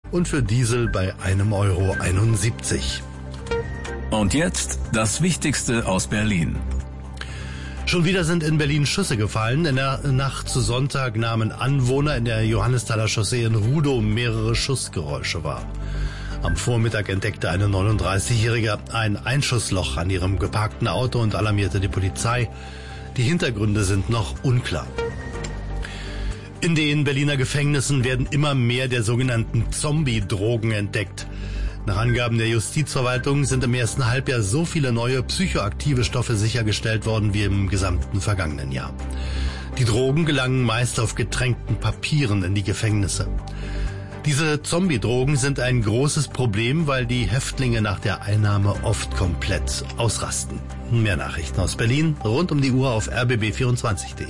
und für Diesel bei 1,71 €. Und jetzt das Wichtigste aus Berlin. Schon wieder sind in Berlin Schüsse gefallen. In der Nacht zu Sonntag nahmen Anwohner in der Johannesthaler Chaussee in Rudow mehrere Schussgeräusche wahr. Am Vormittag entdeckte eine 39-Jährige ein Einschussloch an ihrem geparkten Auto und alarmierte die Polizei. Die Hintergründe sind noch unklar. In den Berliner Gefängnissen werden immer mehr der sogenannten Zombie-Drogen entdeckt. Nach Angaben der Justizverwaltung sind im ersten Halbjahr so viele neue psychoaktive Stoffe sichergestellt worden wie im gesamten vergangenen Jahr. Die Drogen gelangen meist auf getränkten Papieren in die Gefängnisse. Diese Zombie-Drogen sind ein großes Problem, weil die Häftlinge nach der Einnahme oft komplett ausrasten. Mehr Nachrichten aus Berlin rund um die Uhr auf rbb24.de.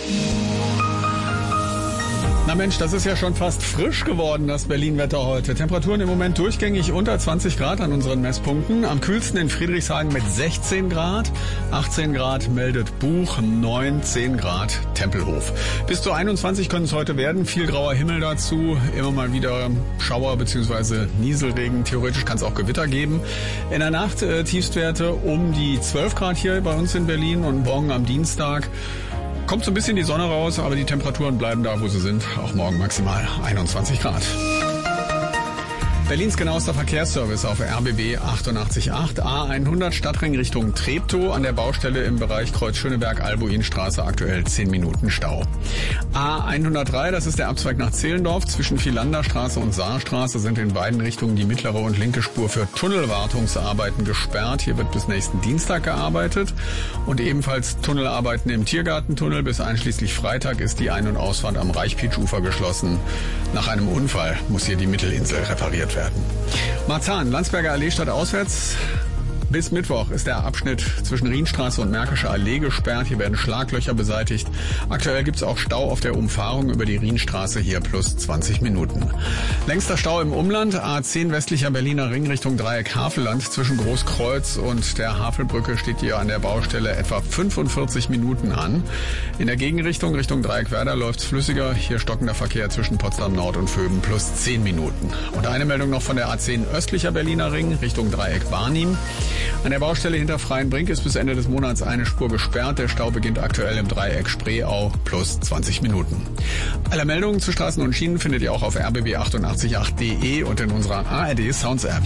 Na Mensch, das ist ja schon fast frisch geworden, das Berlin-Wetter heute. Temperaturen im Moment durchgängig unter 20 Grad an unseren Messpunkten. Am kühlsten in Friedrichshagen mit 16 Grad. 18 Grad meldet Buch, 19 Grad Tempelhof. Bis zu 21 können es heute werden. Viel grauer Himmel dazu. Immer mal wieder Schauer bzw. Nieselregen. Theoretisch kann es auch Gewitter geben. In der Nacht Tiefstwerte um die 12 Grad hier bei uns in Berlin und morgen am Dienstag kommt so ein bisschen die Sonne raus, aber die Temperaturen bleiben da, wo sie sind. Auch morgen maximal 21 Grad. Berlins genauester Verkehrsservice auf RBB 88.8, A100 Stadtring Richtung Treptow, an der Baustelle im Bereich Kreuz Schöneberg-Albuinstraße aktuell 10 Minuten Stau. A103, das ist der Abzweig nach Zehlendorf, zwischen Vierlanderstraße und Saarstraße sind in beiden Richtungen die mittlere und linke Spur für Tunnelwartungsarbeiten gesperrt. Hier wird bis nächsten Dienstag gearbeitet und ebenfalls Tunnelarbeiten im Tiergartentunnel. Bis einschließlich Freitag ist die Ein- und Ausfahrt am Reichpietsch-Ufer geschlossen. Nach einem Unfall muss hier die Mittelinsel repariert werden. Marzahn, Landsberger Allee stadtauswärts. Bis Mittwoch ist der Abschnitt zwischen Rienstraße und Märkische Allee gesperrt. Hier werden Schlaglöcher beseitigt. Aktuell gibt es auch Stau auf der Umfahrung über die Rienstraße, hier plus 20 Minuten. Längster Stau im Umland, A10 westlicher Berliner Ring Richtung Dreieck Havelland. Zwischen Großkreuz und der Havelbrücke steht hier an der Baustelle etwa 45 Minuten an. In der Gegenrichtung Richtung Dreieck Werder läuft's flüssiger. Hier stockender Verkehr zwischen Potsdam Nord und Vöben plus 10 Minuten. Und eine Meldung noch von der A10 östlicher Berliner Ring Richtung Dreieck Warnim. An der Baustelle hinter Freienbrink ist bis Ende des Monats eine Spur gesperrt. Der Stau beginnt aktuell im Dreieck Spreeau plus 20 Minuten. Alle Meldungen zu Straßen und Schienen findet ihr auch auf rbb888.de und in unserer ARD Sounds App.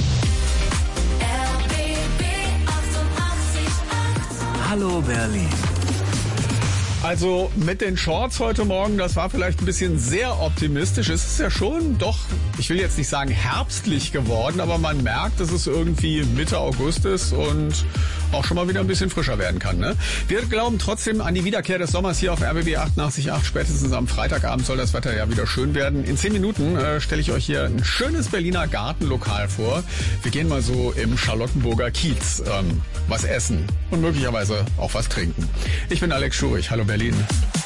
Hallo Berlin. Also mit den Shorts heute Morgen, das war vielleicht ein bisschen sehr optimistisch. Es ist ja schon doch, ich will jetzt nicht sagen herbstlich geworden, aber man merkt, dass es irgendwie Mitte August ist und auch schon mal wieder ein bisschen frischer werden kann. Ne? Wir glauben trotzdem an die Wiederkehr des Sommers hier auf RBB 88.8. Spätestens am Freitagabend soll das Wetter ja wieder schön werden. In 10 Minuten stelle ich euch hier ein schönes Berliner Gartenlokal vor. Wir gehen mal so im Charlottenburger Kiez was essen und möglicherweise auch was trinken. Ich bin Alex Schurich. Hallo Berlin.